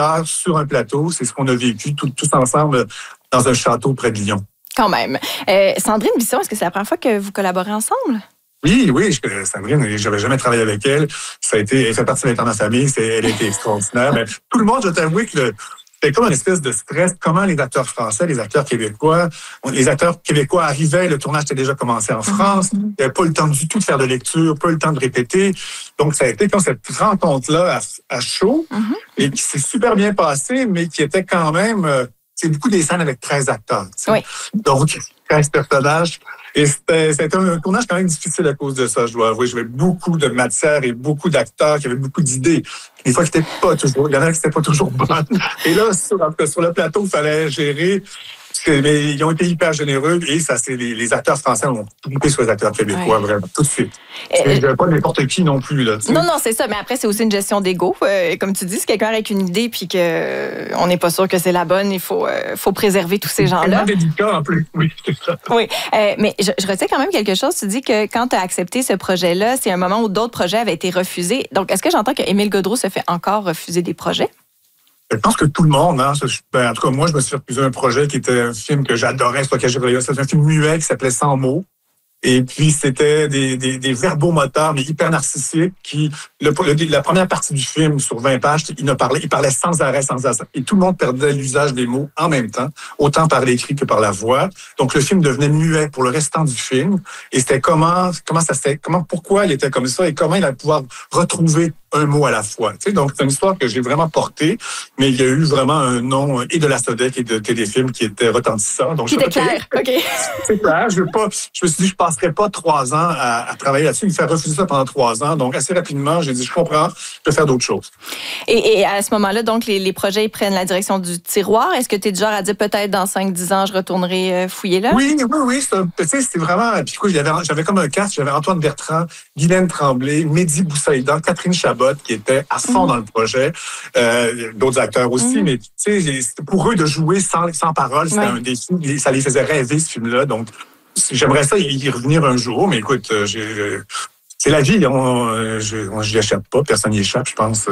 acteurs sur un plateau. C'est ce qu'on a vécu tous ensemble dans un château près de Lyon. Quand même. Sandrine Bisson, est-ce que c'est la première fois que vous collaborez ensemble? Oui, Sandrine, j'avais jamais travaillé avec elle. Elle fait partie de ma famille, elle était extraordinaire. Mais tout le monde, je t'avoue que c'était comme une espèce de stress. Comment les acteurs français, les acteurs québécois arrivaient, le tournage était déjà commencé en France. Il n'y avait pas le temps du tout de faire de lecture, pas le temps de répéter. Donc, ça a été comme cette rencontre-là à chaud et qui s'est super bien passée, mais qui était quand même... c'est beaucoup des scènes avec 13 acteurs. Oui. Donc, 13 personnages. Et c'était un tournage quand même difficile à cause de ça, je dois avouer. J'avais beaucoup de matière et beaucoup d'acteurs qui avaient beaucoup d'idées. Des fois, il y en a qui n'étaient pas toujours bonnes. Et là, sur le plateau, il fallait gérer. Mais ils ont été hyper généreux et les acteurs français ont trippé sur les acteurs québécois, vraiment, tout de suite. Pas n'importe qui non plus. Là, non, c'est ça. Mais après, c'est aussi une gestion d'ego. Comme tu dis, si quelqu'un avec une idée puis qu'on n'est pas sûr que c'est la bonne, il faut préserver tous ces gens-là. C'est délicat en plus, oui, c'est ça. Oui, mais je retiens quand même quelque chose. Tu dis que quand tu as accepté ce projet-là, c'est un moment où d'autres projets avaient été refusés. Donc, est-ce que j'entends que Émile Gaudreau se fait encore refuser des projets? Je pense que tout le monde, hein, en tout cas, moi, je me suis refusé un projet qui était un film que j'adorais, c'était un film muet qui s'appelait Sans mots. Et puis, c'était des verbomoteurs, mais hyper narcissiques, la première partie du film, sur 20 pages, il parlait sans arrêt. Et tout le monde perdait l'usage des mots en même temps, autant par l'écrit que par la voix. Donc, le film devenait muet pour le restant du film. Et c'était pourquoi il était comme ça et comment il allait pouvoir retrouver un mot à la fois. Tu sais, donc, c'est une histoire que j'ai vraiment portée, mais il y a eu vraiment un nom et de la Sodec et de Téléfilm qui était retentissant. Donc, c'était clair, OK. C'est clair. Je me suis dit, je passerai pas 3 ans à travailler là-dessus. Il me fait refuser ça pendant 3 ans. Donc, assez rapidement, j'ai dit, je comprends, je peux faire d'autres choses. Et à ce moment-là, donc, les projets ils prennent la direction du tiroir. Est-ce que tu es du genre à dire peut-être dans 5-10 ans, je retournerai fouiller là? Oui. C'est vraiment... Puis, j'avais comme un cast. J'avais Antoine Bertrand, Guylaine Tremblay, Mehdi Boussaïdan, Catherine Chabot, qui étaient à fond dans le projet. D'autres acteurs aussi. Mais, tu sais, pour eux, de jouer sans parole, c'était un défi. Ça les faisait rêver, ce film-là. Donc, j'aimerais ça y revenir un jour. Mais écoute, c'est la vie, je n'y échappe pas, personne n'y échappe, je pense.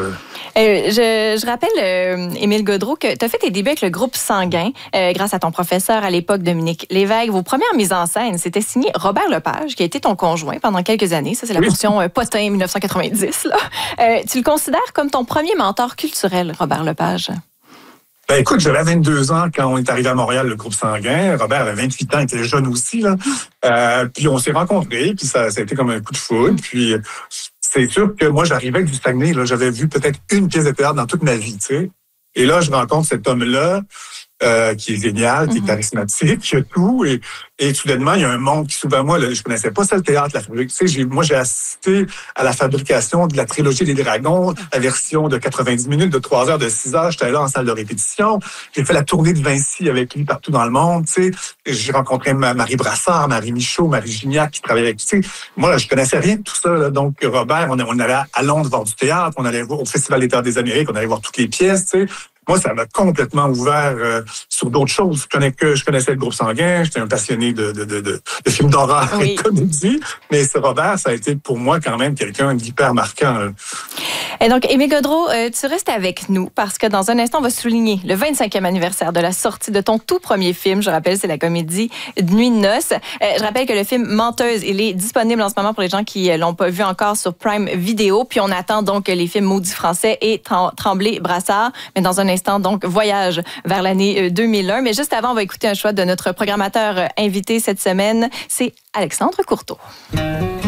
Je rappelle, Émile Gaudreau, que tu as fait tes débuts avec le groupe Sanguin, grâce à ton professeur à l'époque, Dominique Lévesque. Vos premières mises en scène, c'était signé Robert Lepage, qui a été ton conjoint pendant quelques années. Ça, c'est la portion Potin 1990. Là. Tu le considères comme ton premier mentor culturel, Robert Lepage? Ben écoute, j'avais 22 ans quand on est arrivé à Montréal, le groupe Sanguin. Robert avait 28 ans, il était jeune aussi. Là. Puis on s'est rencontrés, puis ça a été comme un coup de foudre. Puis c'est sûr que moi, j'arrivais du Saguenay. Là, j'avais vu peut-être une pièce de théâtre dans toute ma vie, tu sais. Et là, je rencontre cet homme-là qui est génial, qui est charismatique, qui a tout. Et soudainement, il y a un monde qui s'ouvre à moi. Là, je connaissais pas ça, le théâtre, la fabrique. Tu sais, moi, j'ai assisté à la fabrication de la trilogie des Dragons, la version de 90 minutes, de 3 heures, de 6 heures. J'étais là en salle de répétition. J'ai fait la tournée de Vinci avec lui partout dans le monde. Tu sais, j'ai rencontré Marie Brassard, Marie Michaud, Marie Gignac qui travaillait avec. Tu sais, moi, là, je connaissais rien de tout ça. Là. Donc, Robert, on allait à Londres voir du théâtre, on allait voir au Festival des Théâtres des Amériques, on allait voir toutes les pièces. Tu sais. Moi, ça m'a complètement ouvert sur d'autres choses. Je connaissais le groupe Sanguin, j'étais un passionné de films d'horreur et de comédie, mais ce Robert, ça a été pour moi quand même quelqu'un d'hyper marquant. Et donc, Émile Gaudreau, tu restes avec nous parce que dans un instant, on va souligner le 25e anniversaire de la sortie de ton tout premier film. Je rappelle, c'est la comédie Nuit de noces. Je rappelle que le film Menteuse, il est disponible en ce moment pour les gens qui l'ont pas vu encore sur Prime Video. Puis on attend donc les films Maudit français et Tremblay-Brassard. Mais dans un instant, donc, voyage vers l'année 2001. Mais juste avant, on va écouter un choix de notre programmateur invité cette semaine. C'est Alexandre Courteau.